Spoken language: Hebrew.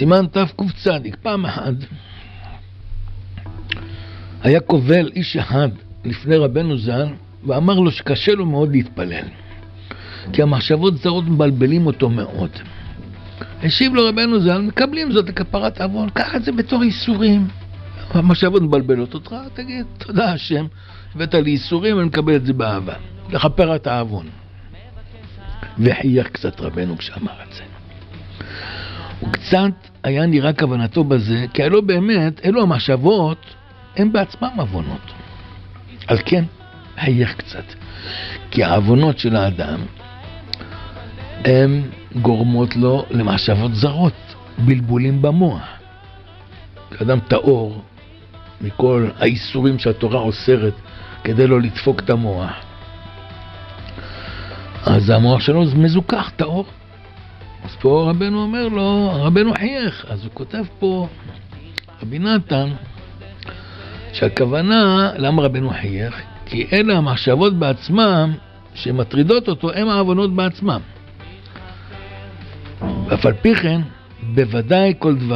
סימן תק"צ, פעם אחת היה קובל איש אחד לפני רבנו ז"ל, ואמר לו שקשה לו מאוד להתפלל, כי המחשבות זרות מבלבלים אותו מאוד. השיב לו רבנו ז"ל, מקבלים זאת לכפרת עוון, קח את זה בתור איסורים. המחשבות מבלבלות אותך, תגיד תודה השם, הבאת לי איסורים ואני מקבל את זה באהבה, לכפר את העוון. וחייך קצת רבנו כשאמר את זה. הוא קצת היה נראה כוונתו בזה, כי אלו באמת, אלו המחשבות, הם בעצמם עוונות. על כן, חייך קצת. כי העוונות של האדם, הם גורמות לו למחשבות זרות, בלבולים במוח. כאדם טהור, מכל האיסורים שהתורה אוסרת, כדי לא לדפוק את המוח. אז המוח שלו זה מזוכח, טהור. אז פה רבנו אומר לו, רבנו חייך. אז הוא כותב פה, רבי נתן, שהכוונה, למה רבנו חייך? כי אלה המחשבות בעצמם, שמטרידות אותו, הם העוונות בעצמם. ואף על פי כן, בוודאי כל דבר,